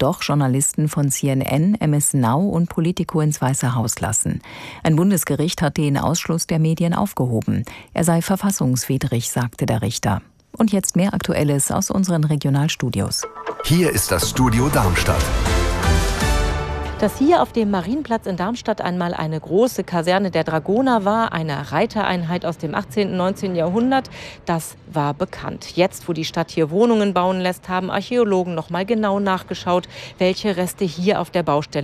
doch Journalisten von CNN, MS Now und Politico ins Weiße Haus lassen. Ein Bundesgericht hat den Ausschluss der Medien aufgehoben. Er sei verfassungswidrig, sagte der Richter. Und jetzt mehr Aktuelles aus unseren Regionalstudios. Hier ist das Studio Darmstadt. Dass hier auf dem Marienplatz in Darmstadt einmal eine große Kaserne der Dragoner war, eine Reitereinheit aus dem 18. und 19. Jahrhundert, das war bekannt. Jetzt, wo die Stadt hier Wohnungen bauen lässt, haben Archäologen noch mal genau nachgeschaut, welche Reste hier auf der Baustelle